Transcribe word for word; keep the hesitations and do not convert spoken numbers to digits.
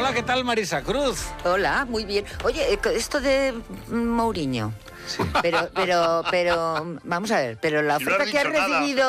Hola, ¿qué tal, Marisa Cruz? Hola, muy bien. Oye, eh, esto de Mourinho. Sí. Pero, pero, pero, vamos a ver, pero la Si no oferta has que has dicho nada. recibido